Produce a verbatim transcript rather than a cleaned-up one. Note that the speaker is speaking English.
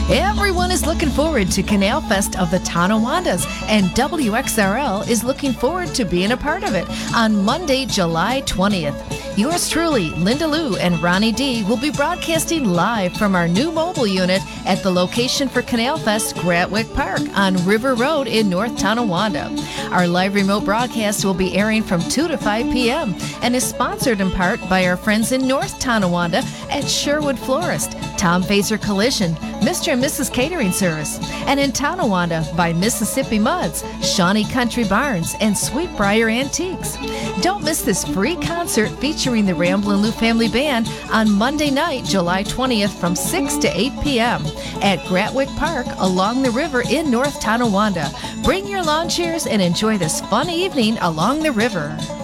Everyone is looking forward to Canal Fest of the Tonawandas, and W X R L is looking forward to being a part of it on Monday, July twentieth. Yours truly, Linda Lou and Ronnie D, will be broadcasting live from our new mobile unit at the location for Canal Fest, Gratwick Park on River Road in North Tonawanda. Our live remote broadcast will be airing from two to five p.m. and is sponsored in part by our friends in North Tonawanda at Sherwood Florist, Tom Fazer Collision, Mister and Missus Catering Service, and in Tonawanda by Mississippi Muds, Shawnee Country Barns, and Sweetbriar Antiques. Don't miss this free concert featuring the Ramblin' Lou Family Band on Monday night, July twentieth from six to eight p.m. at Gratwick Park along the river in North Tonawanda. Bring your lawn chairs and enjoy this fun evening along the river.